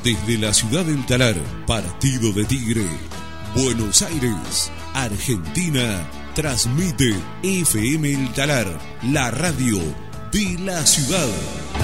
Desde la ciudad del Talar, partido de Tigre, Buenos Aires, Argentina, transmite FM El Talar, la radio de la ciudad.